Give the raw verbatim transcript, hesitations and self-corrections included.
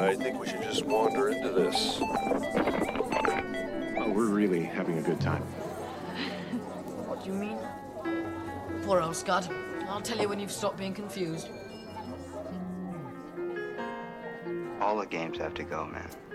I think we should just wander into this. Oh, we're really having a good time. What do you mean? Poor old Scud. I'll tell you when you've stopped being confused. All the games have to go, man.